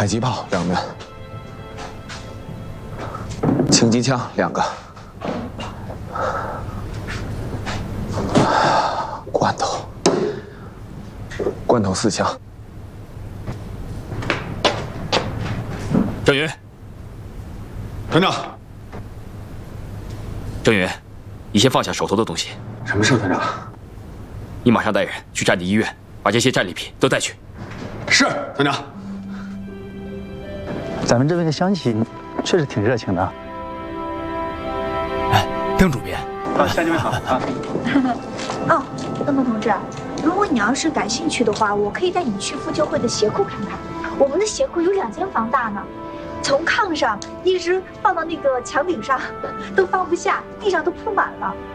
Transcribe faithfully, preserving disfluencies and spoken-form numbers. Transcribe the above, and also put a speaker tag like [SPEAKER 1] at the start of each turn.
[SPEAKER 1] 迫击炮两门，轻机枪两个，罐头，罐头四箱。
[SPEAKER 2] 郑云，
[SPEAKER 3] 团长，
[SPEAKER 2] 郑云，你先放下手头的东西。
[SPEAKER 3] 什么事，团长？
[SPEAKER 2] 你马上带人去战地医院，把这些战利品都带去。
[SPEAKER 3] 是，团长。
[SPEAKER 4] 咱们这边的乡亲确实挺热情的。
[SPEAKER 2] 哎，邓主编。
[SPEAKER 4] 啊，乡亲们好啊。
[SPEAKER 5] 哦，邓邓同志，如果你要是感兴趣的话，我可以带你去妇救会的鞋库看看。我们的鞋库有两间房大呢，从炕上一直放到那个墙顶上，都放不下，地上都铺满了。